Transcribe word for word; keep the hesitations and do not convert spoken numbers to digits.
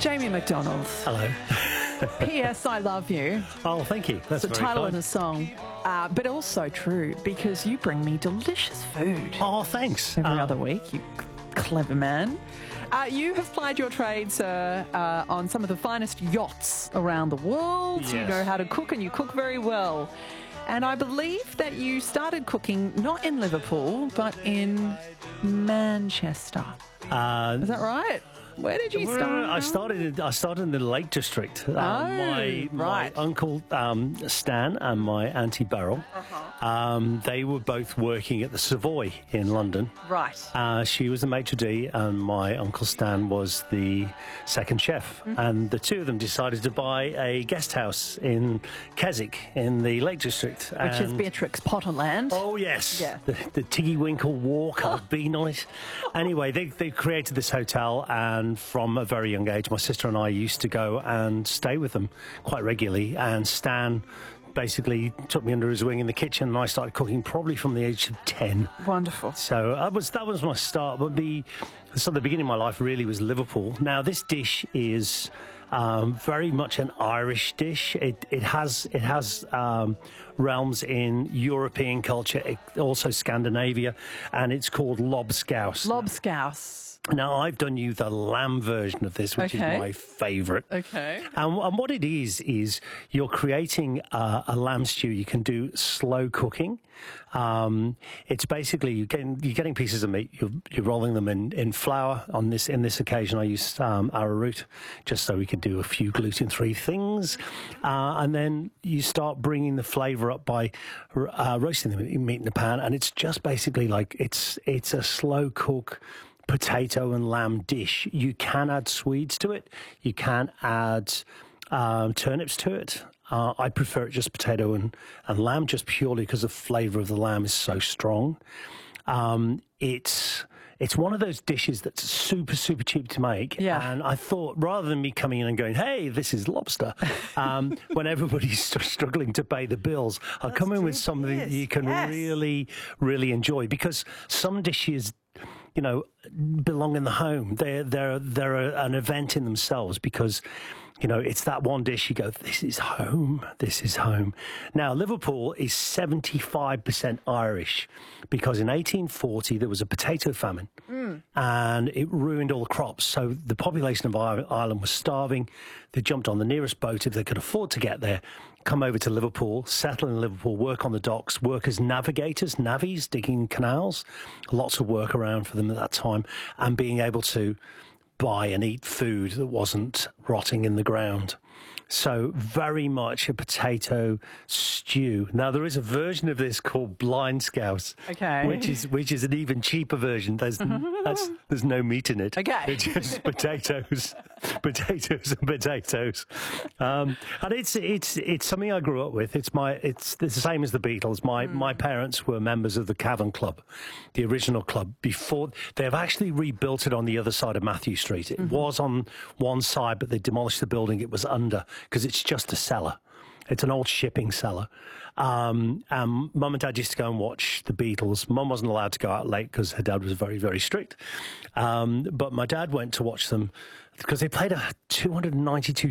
Jamie McDonald. Hello. P S I love you. Oh, thank you. That's It's the very title kind. of the song, uh, but also true because you bring me delicious food Oh, thanks. every Uh, other week, you clever man. Uh, you have plied your trade, sir, uh, on some of the finest yachts around the world. You Yes. know how to cook, and you cook very well. And I believe that you started cooking not in Liverpool, but in Manchester. uh, Is that right? Where did you Well, start? I started. I started in the Lake District. Uh, my, my right. uncle um, Stan and my auntie Beryl, Uh-huh. um, they were both working at the Savoy in London. Right. Uh, she was the maitre d', and my uncle Stan was the second chef. Mm-hmm. And the two of them decided to buy a guest house in Keswick in the Lake District, Which is and- Beatrix Potterland. Oh, yes. Yeah. The, the Tiggy Winkle Walk had been on it. Anyway, they, they created this hotel, and from a very young age, my sister and I used to go and stay with them quite regularly. And Stan basically took me under his wing in the kitchen, and I started cooking probably from the age of ten. Wonderful. So that was that was my start. But the so the beginning of my life really was Liverpool. Now this dish is um, very much an Irish dish. It it has it has um, realms in European culture, it, also Scandinavia, and it's called lobscouse. Lobscouse. Now I've done you the lamb version of this, which Okay. is my favourite. Okay. And, and what it is, is you're creating a, a lamb stew. You can do slow cooking. Um, it's basically you're getting, you're getting pieces of meat. You're, you're rolling them in, in flour. On this, in this occasion, I used um, arrowroot, just so we could do a few gluten-free things. Uh, and then you start bringing the flavour up by uh, roasting the meat in the pan. And it's just basically like it's it's a slow cook potato and lamb dish. You can add Swedes to it. You can add um, turnips to it. Uh, I prefer it just potato and, and lamb, just purely because the flavour of the lamb is so strong. Um, it's it's one of those dishes that's super, super cheap to make. Yeah. And I thought, rather than me coming in and going, hey, this is lobster, um, when everybody's st- struggling to pay the bills, I'll That's come in true. with something Yes, you can yes. really, really enjoy. Because some dishes, you know, belong in the home. They're they're they're a, an event in themselves because, you know, it's that one dish you go, this is home. This is home. Now, Liverpool is seventy-five percent Irish because in eighteen forty there was a potato famine and it ruined all the crops. So the population of Ir- Ireland was starving. They jumped on the nearest boat if they could afford to get there, come over to Liverpool, settle in Liverpool, work on the docks, work as navigators, navvies, digging canals. Lots of work around for them at that time, and being able to buy and eat food that wasn't rotting in the ground. So very much a potato stew. Now there is a version of this called blind scouse, Okay. which is which is an even cheaper version. There's that's, there's no meat in it. Okay. It's just potatoes, potatoes and potatoes. Um, and it's it's it's something I grew up with. It's my it's, it's the same as the Beatles. My my parents were members of the Cavern Club, the original club. Before they've actually rebuilt it on the other side of Matthew Street. It was on one side, but they demolished the building it was under because it's just a cellar. It's an old shipping cellar. Um, and Mum and Dad used to go and watch the Beatles. Mum wasn't allowed to go out late because her dad was very, very strict. Um, but my dad went to watch them because they played a two hundred ninety-two